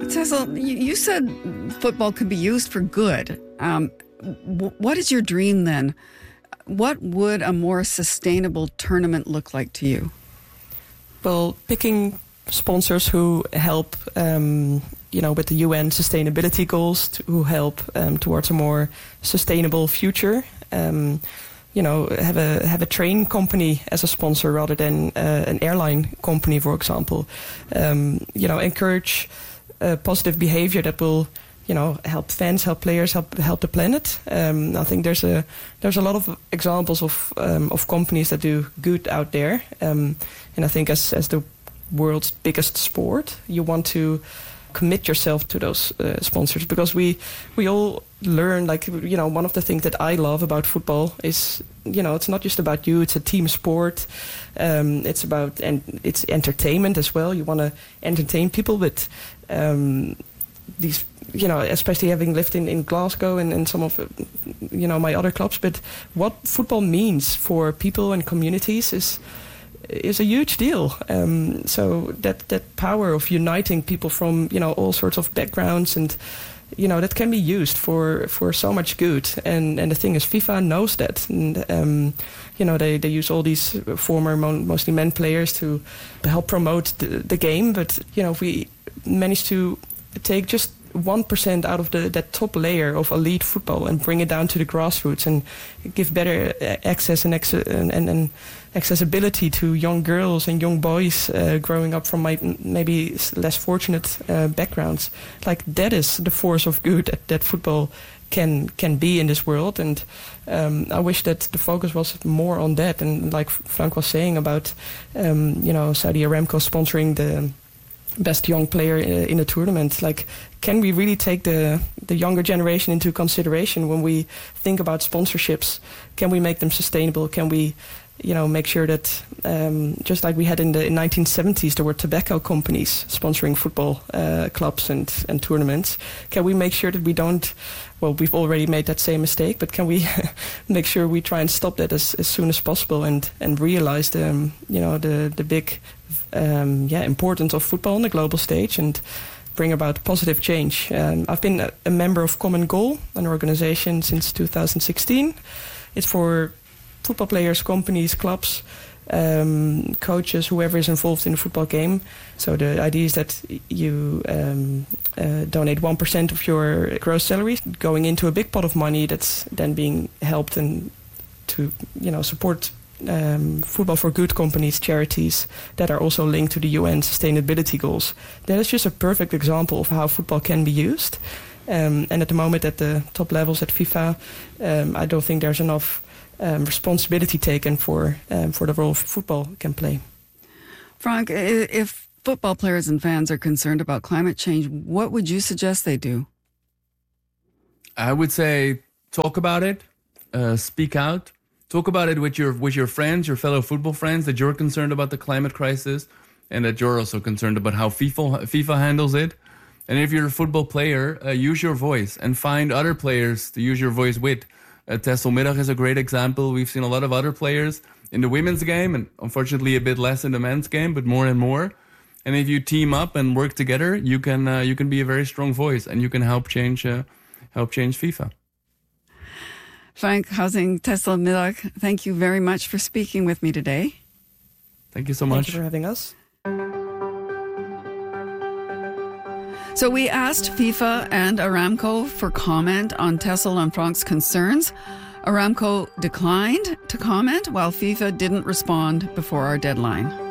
Tessel, you said football could be used for good. What is your dream then? What would a more sustainable tournament look like to you? Well, picking sponsors who help, with the UN sustainability goals, who help towards a more sustainable future. Have a train company as a sponsor rather than an airline company, for example. Encourage positive behavior that will, help fans, help players, help the planet. I think there's a lot of examples of companies that do good out there. And I think as the world's biggest sport, you want to commit yourself to those sponsors, because we all learn, one of the things that I love about football is, it's not just about you, it's a team sport. It's about, and it's entertainment as well. You want to entertain people with these, especially having lived in Glasgow and some of, my other clubs. But what football means for people and communities is a huge deal. So that power of uniting people from, all sorts of backgrounds, and, that can be used for so much good. And the thing is, FIFA knows that. And, they use all these former, mostly men players to help promote the game. But, if we manage to take just 1% out of that top layer of elite football and bring it down to the grassroots and give better access and accessibility to young girls and young boys growing up from maybe less fortunate backgrounds. That is the force of good that football can be in this world. And I wish that the focus was more on that. And like Frank was saying about, Saudi Aramco sponsoring the best young player in a tournament. Can we really take the younger generation into consideration when we think about sponsorships? Can we make them sustainable? Can we, make sure that just like we had in the 1970s, there were tobacco companies sponsoring football clubs and tournaments. Can we make sure that we don't? Well, we've already made that same mistake, but can we make sure we try and stop that as soon as possible and realize the big importance of football on the global stage and bring about positive change. I've been a member of Common Goal, an organization, since 2016. It's for football players, companies, clubs, coaches, whoever is involved in the football game. So the idea is that you donate 1% of your gross salary going into a big pot of money that's then being helped and to support football for good companies, charities that are also linked to the UN sustainability goals. That is just a perfect example of how football can be used. And at the moment at the top levels at FIFA, I don't think there's enough responsibility taken for the role football can play. Frank, if football players and fans are concerned about climate change, what would you suggest they do? I would say talk about it, speak out. Talk about it with your friends, your fellow football friends, that you're concerned about the climate crisis and that you're also concerned about how FIFA handles it. And if you're a football player, use your voice and find other players to use your voice with. Tesselmiddag is a great example. We've seen a lot of other players in the women's game, and unfortunately a bit less in the men's game, but more and more. And if you team up and work together, you can be a very strong voice, and you can help change FIFA. Frank Huizing, Tesselmiddag, thank you very much for speaking with me today. Thank you so much. Thank you for having us. So we asked FIFA and Aramco for comment on Tessel and Frank's concerns. Aramco declined to comment, while FIFA didn't respond before our deadline.